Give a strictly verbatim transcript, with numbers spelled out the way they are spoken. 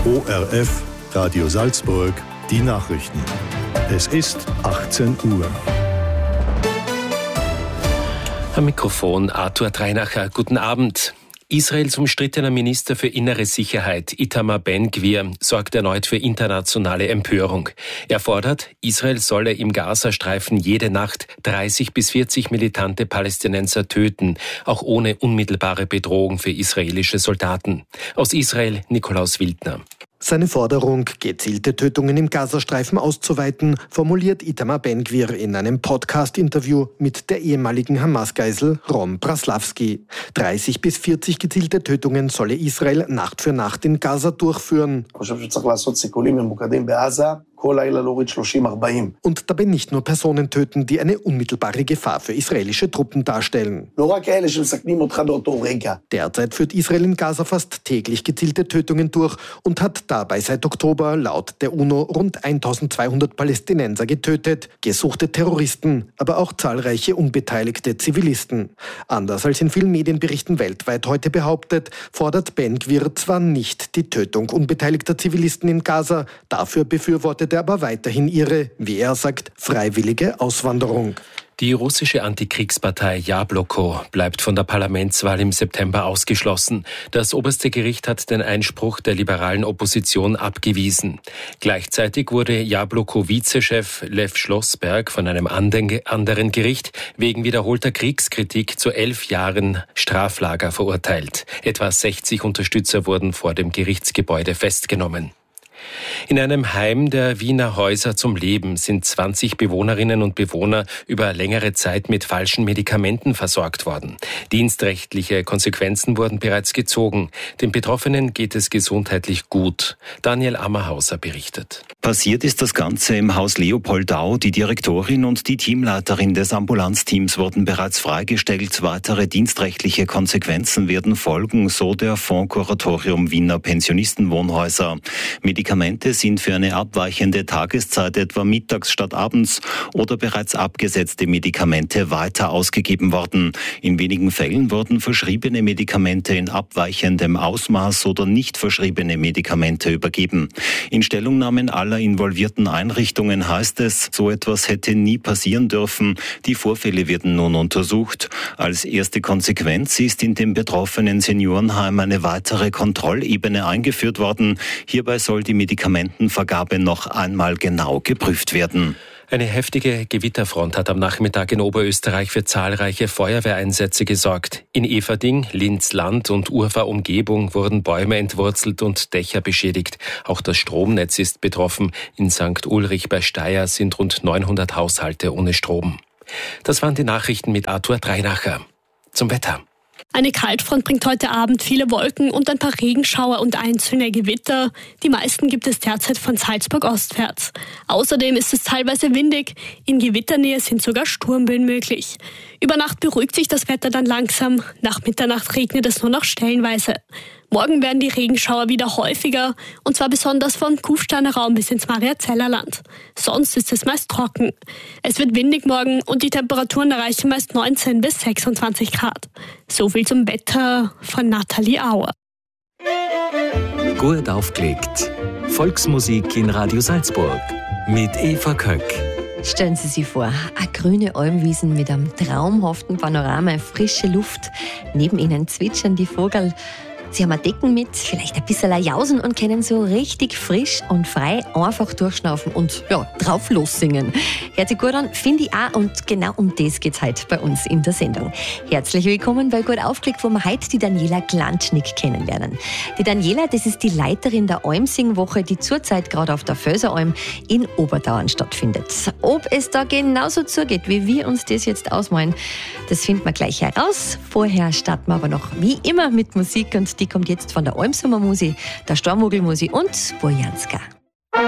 O R F, Radio Salzburg, die Nachrichten. Es ist achtzehn Uhr. Am Mikrofon Arthur Dreinacher. Guten Abend. Israels umstrittener Minister für innere Sicherheit, Itamar Ben-Gvir, sorgt erneut für internationale Empörung. Er fordert, Israel solle im Gazastreifen jede Nacht dreißig bis vierzig militante Palästinenser töten, auch ohne unmittelbare Bedrohung für israelische Soldaten. Aus Israel Nikolaus Wildner. Seine Forderung, gezielte Tötungen im Gazastreifen auszuweiten, formuliert Itamar Ben-Gvir in einem Podcast-Interview mit der ehemaligen Hamas-Geisel Ron Braslavsky. dreißig bis vierzig gezielte Tötungen solle Israel Nacht für Nacht in Gaza durchführen. Und dabei nicht nur Personen töten, die eine unmittelbare Gefahr für israelische Truppen darstellen. Derzeit führt Israel in Gaza fast täglich gezielte Tötungen durch und hat dabei seit Oktober laut der UNO rund eintausendzweihundert Palästinenser getötet, gesuchte Terroristen, aber auch zahlreiche unbeteiligte Zivilisten. Anders als in vielen Medienberichten weltweit heute behauptet, fordert Ben-Gvir zwar nicht die Tötung unbeteiligter Zivilisten in Gaza, dafür befürwortet er aber weiterhin ihre, wie er sagt, freiwillige Auswanderung. Die russische Antikriegspartei Jabloko bleibt von der Parlamentswahl im September ausgeschlossen. Das oberste Gericht hat den Einspruch der liberalen Opposition abgewiesen. Gleichzeitig wurde Jabloko-Vizechef Lev Schlossberg von einem anderen Gericht wegen wiederholter Kriegskritik zu elf Jahren Straflager verurteilt. Etwa sechzig Unterstützer wurden vor dem Gerichtsgebäude festgenommen. In einem Heim der Wiener Häuser zum Leben sind zwanzig Bewohnerinnen und Bewohner über längere Zeit mit falschen Medikamenten versorgt worden. Dienstrechtliche Konsequenzen wurden bereits gezogen. Den Betroffenen geht es gesundheitlich gut. Daniel Ammerhauser berichtet. Passiert ist das Ganze im Haus Leopoldau. Die Direktorin und die Teamleiterin des Ambulanzteams wurden bereits freigestellt. Weitere dienstrechtliche Konsequenzen werden folgen, so der Fonds Kuratorium Wiener Pensionistenwohnhäuser. Medikamente sind für eine abweichende Tageszeit, etwa mittags statt abends, oder bereits abgesetzte Medikamente weiter ausgegeben worden. In wenigen Fällen wurden verschriebene Medikamente in abweichendem Ausmaß oder nicht verschriebene Medikamente übergeben. In Stellungnahmen aller involvierten Einrichtungen heißt es, so etwas hätte nie passieren dürfen. Die Vorfälle werden nun untersucht. Als erste Konsequenz ist in dem betroffenen Seniorenheim eine weitere Kontrollebene eingeführt worden. Hierbei soll die Medikamentenvergabe noch einmal genau geprüft werden. Eine heftige Gewitterfront hat am Nachmittag in Oberösterreich für zahlreiche Feuerwehreinsätze gesorgt. In Everding, Linz-Land und Urfahr-Umgebung wurden Bäume entwurzelt und Dächer beschädigt. Auch das Stromnetz ist betroffen. In Sankt Ulrich bei Steyr sind rund neunhundert Haushalte ohne Strom. Das waren die Nachrichten mit Arthur Dreinacher. Zum Wetter. Eine Kaltfront bringt heute Abend viele Wolken und ein paar Regenschauer und einzelne Gewitter. Die meisten gibt es derzeit von Salzburg ostwärts. Außerdem ist es teilweise windig. In Gewitternähe sind sogar Sturmböen möglich. Über Nacht beruhigt sich das Wetter dann langsam. Nach Mitternacht regnet es nur noch stellenweise. Morgen werden die Regenschauer wieder häufiger, und zwar besonders von Kufsteiner Raum bis ins Mariazellerland. Sonst ist es meist trocken. Es wird windig morgen und die Temperaturen erreichen meist neunzehn bis sechsundzwanzig Grad. So viel zum Wetter von Nathalie Auer. Gut aufgelegt. Volksmusik in Radio Salzburg mit Eva Köck. Stellen Sie sich vor, eine grüne Almwiesen mit einem traumhaften Panorama, frische Luft. Neben Ihnen zwitschern die Vögel. Sie haben ein Decken mit, vielleicht ein bisschen Jausen und können so richtig frisch und frei einfach durchschnaufen und ja, drauf lossingen. Hört sich gut an, finde ich auch, und genau um das geht es heute bei uns in der Sendung. Herzlich willkommen bei Gut aufgelegt, wo wir heute die Daniela Glantschnik kennenlernen. Die Daniela, das ist die Leiterin der Almsingwoche, die zurzeit gerade auf der Vöseralm in Oberdauern stattfindet. Ob es da genauso zugeht, wie wir uns das jetzt ausmalen, das finden wir gleich heraus. Vorher starten wir aber noch wie immer mit Musik, und die kommt jetzt von der Almsommermusi, der Stormogelmusi und Bojanska.